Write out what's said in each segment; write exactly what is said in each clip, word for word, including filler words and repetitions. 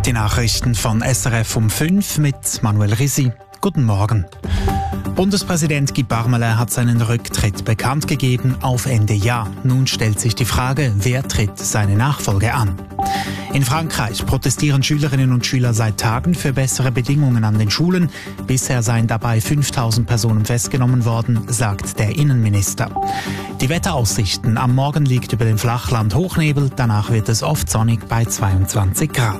Die Nachrichten von S R F um fünf mit Manuel Risi. Guten Morgen. Bundespräsident Guy Parmelin hat seinen Rücktritt bekannt gegeben auf Ende Jahr. Nun stellt sich die Frage, wer tritt seine Nachfolge an? In Frankreich protestieren Schülerinnen und Schüler seit Tagen für bessere Bedingungen an den Schulen. Bisher seien dabei fünftausend Personen festgenommen worden, sagt der Innenminister. Die Wetteraussichten: Am Morgen liegt über dem Flachland Hochnebel, danach wird es oft sonnig bei zweiundzwanzig Grad.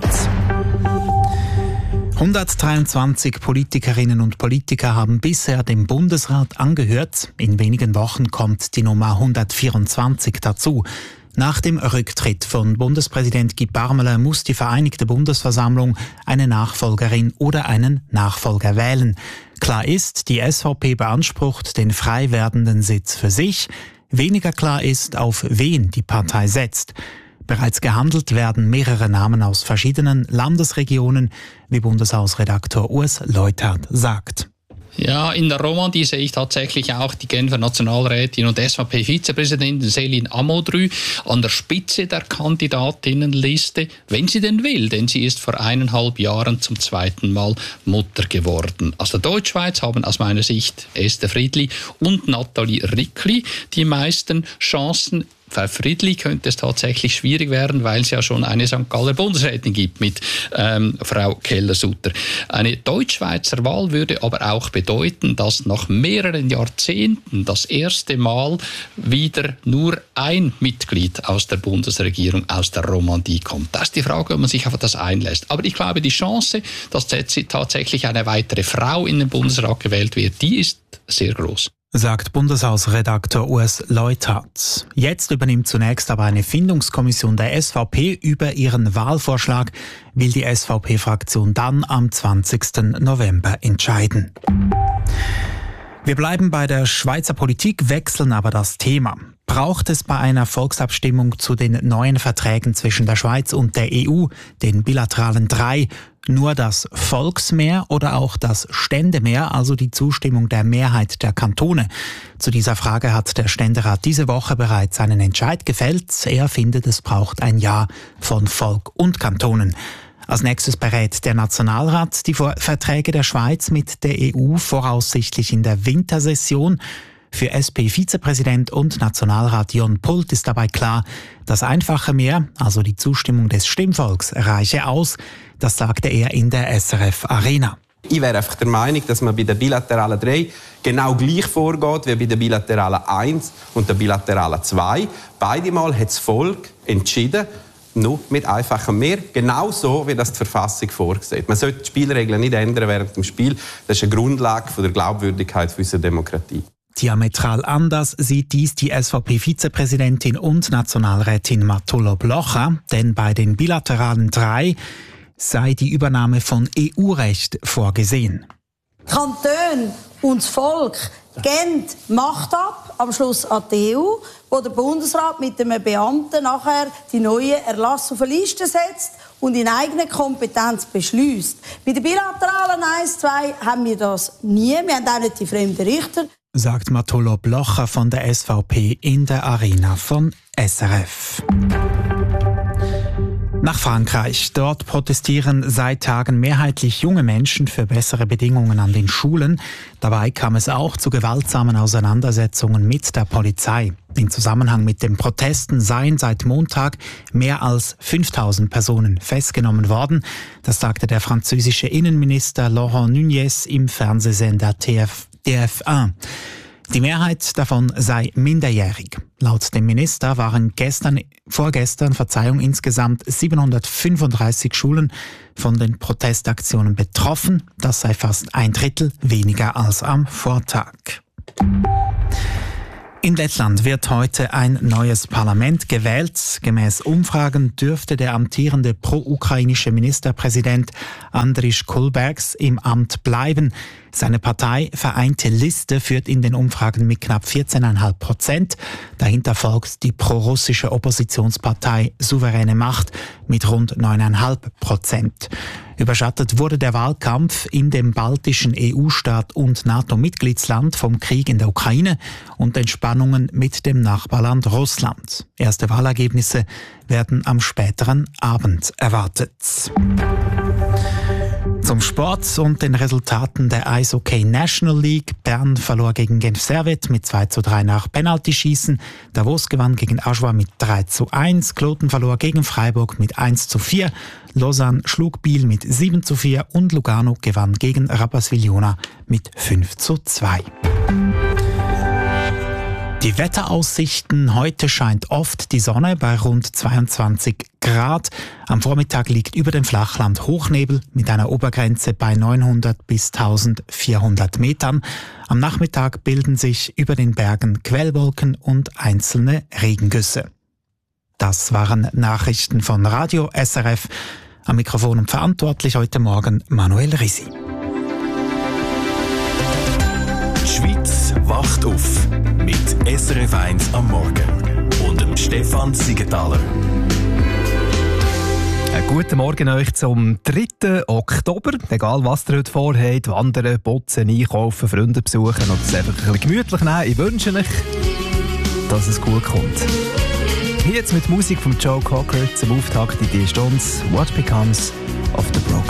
hundertdreiundzwanzig Politikerinnen und Politiker haben bisher dem Bundesrat angehört. In wenigen Wochen kommt die Nummer hundertvierundzwanzig dazu. Nach dem Rücktritt von Bundespräsident Guy Parmelin muss die Vereinigte Bundesversammlung eine Nachfolgerin oder einen Nachfolger wählen. Klar ist, die S V P beansprucht den frei werdenden Sitz für sich. Weniger klar ist, auf wen die Partei setzt. Bereits gehandelt werden mehrere Namen aus verschiedenen Landesregionen, wie Bundeshausredaktor Urs Leuthard sagt. Ja, in der Romandie sehe ich tatsächlich auch die Genfer Nationalrätin und S V P-Vizepräsidentin Céline Amodry an der Spitze der Kandidatinnenliste, wenn sie denn will, denn sie ist vor eineinhalb Jahren zum zweiten Mal Mutter geworden. Aus der Deutschschweiz haben aus meiner Sicht Esther Friedli und Nathalie Rickli die meisten Chancen. Für Friedli könnte es tatsächlich schwierig werden, weil es ja schon eine Sankt Galler Bundesrätin gibt mit ähm, Frau Keller-Sutter. Eine Deutschschweizer Wahl würde aber auch bedeuten, dass nach mehreren Jahrzehnten das erste Mal wieder nur ein Mitglied aus der Bundesregierung aus der Romandie kommt. Das ist die Frage, ob man sich auf das einlässt. Aber ich glaube, die Chance, dass tatsächlich eine weitere Frau in den Bundesrat gewählt wird, die ist sehr groß, sagt Bundeshausredaktor Urs Leuthard. Jetzt übernimmt zunächst aber eine Findungskommission der S V P über ihren Wahlvorschlag, will die S V P-Fraktion dann am zwanzigsten November entscheiden. Wir bleiben bei der Schweizer Politik, wechseln aber das Thema. Braucht es bei einer Volksabstimmung zu den neuen Verträgen zwischen der Schweiz und der E U, den bilateralen drei, nur das Volksmehr oder auch das Ständemehr, also die Zustimmung der Mehrheit der Kantone? Zu dieser Frage hat der Ständerat diese Woche bereits einen Entscheid gefällt. Er findet, es braucht ein Ja von Volk und Kantonen. Als nächstes berät der Nationalrat die Verträge der Schweiz mit der E U voraussichtlich in der Wintersession. Für S P-Vizepräsident und Nationalrat Jon Pult ist dabei klar, das einfache Mehr, also die Zustimmung des Stimmvolks, reiche aus. Das sagte er in der S R F Arena. Ich wäre einfach der Meinung, dass man bei der bilateralen drei genau gleich vorgeht wie bei der bilateralen eins und der bilateralen zwei. Beide Mal hat das Volk entschieden, nur mit einfachem Mehr, genau so, wie das die Verfassung vorsieht. Man sollte die Spielregeln nicht ändern während dem Spiel. Das ist eine Grundlage der Glaubwürdigkeit unserer Demokratie. Diametral anders sieht dies die S V P-Vizepräsidentin und Nationalrätin Martula Blocher, denn bei den bilateralen drei sei die Übernahme von E U-Recht vorgesehen. Kantone und das Volk geben Macht ab, am Schluss an die E U, wo der Bundesrat mit einem Beamten nachher die neuen Erlasse auf eine Liste setzt und in eigener Kompetenz beschließt. Bei den bilateralen eins zwei haben wir das nie, wir haben auch nicht die fremden Richter, sagt Martula Blocher von der S V P in der Arena von S R F. Nach Frankreich. Dort protestieren seit Tagen mehrheitlich junge Menschen für bessere Bedingungen an den Schulen. Dabei kam es auch zu gewaltsamen Auseinandersetzungen mit der Polizei. In Zusammenhang mit den Protesten seien seit Montag mehr als fünftausend Personen festgenommen worden. Das sagte der französische Innenminister Laurent Nunez im Fernsehsender T F eins. Die Mehrheit davon sei minderjährig. Laut dem Minister waren gestern, vorgestern, Verzeihung, insgesamt siebenhundertfünfunddreißig Schulen von den Protestaktionen betroffen. Das sei fast ein Drittel weniger als am Vortag. In Lettland wird heute ein neues Parlament gewählt. Gemäß Umfragen dürfte der amtierende pro-ukrainische Ministerpräsident Andris Kulbergs im Amt bleiben. Seine Partei Vereinte Liste führt in den Umfragen mit knapp vierzehn Komma fünf Prozent. Dahinter folgt die pro-russische Oppositionspartei Souveräne Macht mit rund neun Komma fünf Prozent. Überschattet wurde der Wahlkampf in dem baltischen E U-Staat und NATO-Mitgliedsland vom Krieg in der Ukraine und den Spannungen mit dem Nachbarland Russland. Erste Wahlergebnisse werden am späteren Abend erwartet. Zum Sport und den Resultaten der Eishockey National League. Bern verlor gegen Genf Servette mit zwei zu drei nach Penaltyschießen. Davos gewann gegen Ajoie mit drei zu eins. Kloten verlor gegen Freiburg mit eins zu vier. Lausanne schlug Biel mit sieben zu vier und Lugano gewann gegen Rapperswil-Jona mit fünf zu zwei. Die Wetteraussichten: Heute scheint oft die Sonne bei rund zweiundzwanzig Grad. Am Vormittag liegt über dem Flachland Hochnebel mit einer Obergrenze bei neunhundert bis eintausendvierhundert Metern. Am Nachmittag bilden sich über den Bergen Quellwolken und einzelne Regengüsse. Das waren Nachrichten von Radio S R F. Am Mikrofon und verantwortlich heute Morgen Manuel Risi. Die Schweiz wacht auf mit S R F eins am Morgen und dem Stefan Siegenthaler. Einen guten Morgen euch zum dritten Oktober. Egal was ihr heute vorhabt, wandern, putzen, einkaufen, Freunde besuchen oder es einfach ein bisschen gemütlich nehmen. Ich wünsche euch, dass es gut kommt. Hier jetzt mit Musik von Joe Cocker zum Auftakt in die Stunde What Becomes of the Bride.